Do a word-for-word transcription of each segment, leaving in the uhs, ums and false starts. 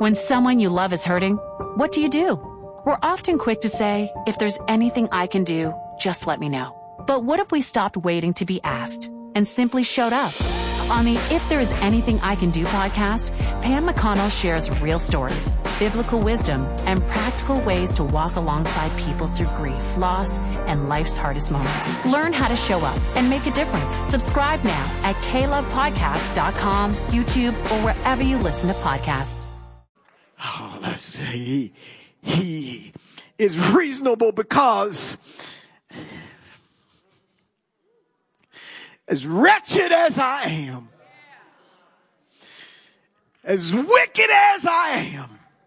When someone you love is hurting, what do you do? We're often quick to say, if there's anything I can do, just let me know. But what if we stopped waiting to be asked and simply showed up? On the If There Is Anything I Can Do podcast, Pam McConnell shares real stories, biblical wisdom, and practical ways to walk alongside people through grief, loss, and life's hardest moments. Learn how to show up and make a difference. Subscribe now at k love podcast dot com, YouTube, or wherever you listen to podcasts. Oh, let's say he, he is reasonable because as wretched as I am, as wicked as I am,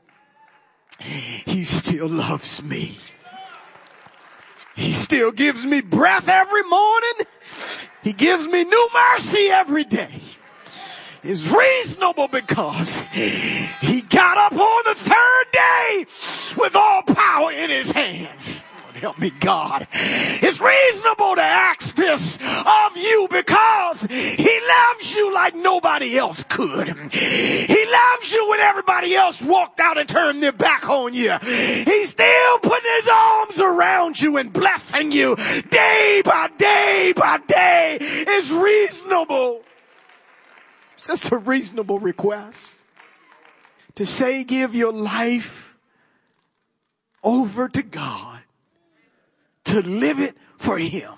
he still loves me. He still gives me breath every morning. He gives me new mercy every day. It's reasonable because he got up on the third day with all power in his hands. Help me, God. It's reasonable to ask this of you because he loves you like nobody else could. He loves you when everybody else walked out and turned their back on you. He's still putting his arms around you and blessing you day by day by day. It's reasonable. It's just a reasonable request to say, give your life over to God, to live it for him.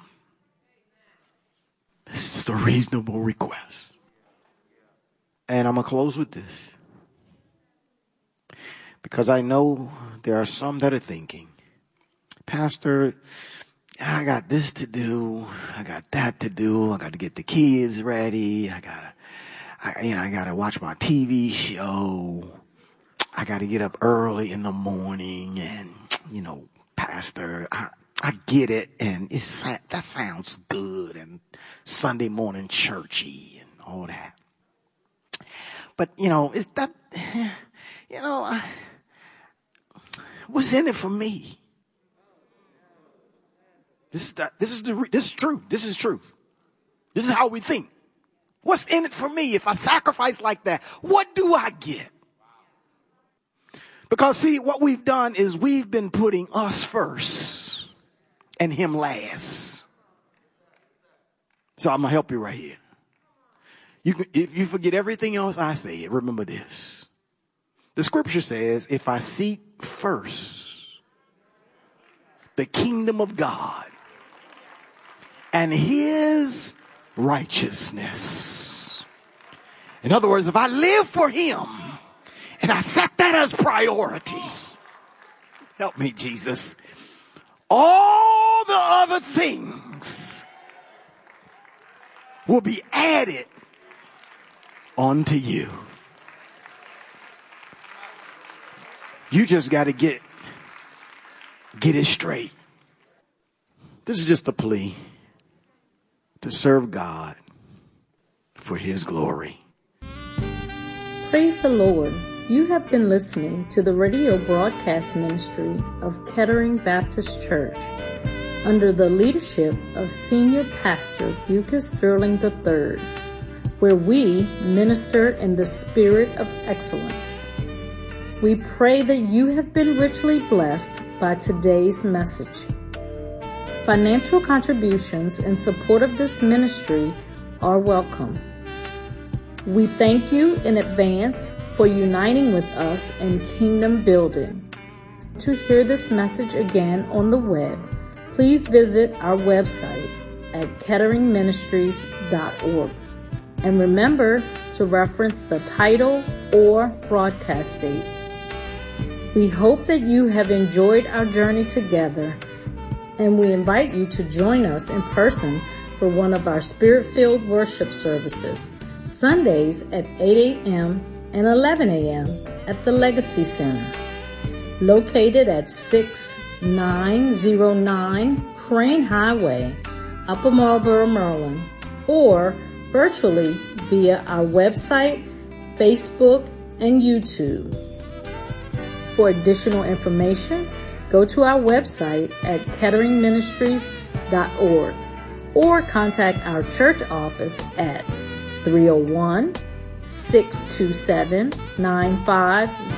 This is a reasonable request. And I'm going to close with this, because I know there are some that are thinking, Pastor, I got this to do. I got that to do. I got to get the kids ready. I got to, I, you know, I got to watch my T V show. I got to get up early in the morning and, you know, Pastor, I, I get it, and it's, that sounds good, and Sunday morning churchy and all that. But, you know, is that, you know, I, what's in it for me? This is that, this is the, this is true. This is true. This is how we think. What's in it for me? If I sacrifice like that, what do I get? Because see, what we've done is we've been putting us first and him last. So I'm going to help you right here. You can, if you forget everything else I say, remember this. The scripture says, if I seek first the kingdom of God and his righteousness. In other words, if I live for him and I set that as priority, help me, Jesus, all the other things will be added onto you. You just got to get, get it straight. This is just a plea to serve God for his glory. Praise the Lord. You have been listening to the radio broadcast ministry of Kettering Baptist Church under the leadership of Senior Pastor Bucas Sterling the third, where we minister in the spirit of excellence. We pray that you have been richly blessed by today's message. Financial contributions in support of this ministry are welcome. We thank you in advance for uniting with us in kingdom building. To hear this message again on the web, please visit our website at kettering ministries dot org. And remember to reference the title or broadcast date. We hope that you have enjoyed our journey together, and we invite you to join us in person for one of our Spirit-filled worship services, Sundays at eight a.m. and eleven a.m. at the Legacy Center, located at six nine zero nine Crane Highway, Upper Marlboro, Maryland, or virtually via our website, Facebook, and YouTube. For additional information, go to our website at kettering ministries dot org or contact our church office at three oh one, six two seven, nine five